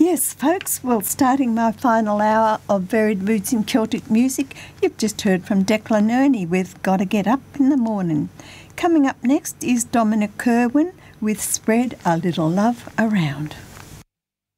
Yes, folks, well, starting my final hour of Varied Roots in Celtic Music, you've just heard from Declan Ernie with Gotta Get Up in the Morning. Coming up next is Dominic Kerwin with Spread a Little Love Around.